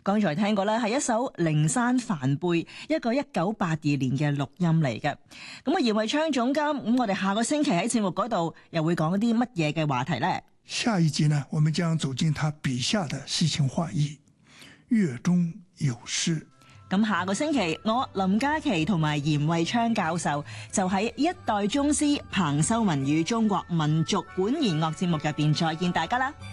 剛才聽過咧係一首《靈山梵貝》，一個1982年嘅錄音嚟嘅。咁啊，嚴惠昌總監，咁我哋下個星期喺節目嗰度又會講一啲乜嘢嘅話題呢？ 下一集呢，我們將走進他筆下的詩情畫意，樂中有詩。 咁下個星期，我林嘉琪同埋嚴惠昌教授就喺一代宗師彭秀文與中國民族管弦樂節目入邊再見大家啦。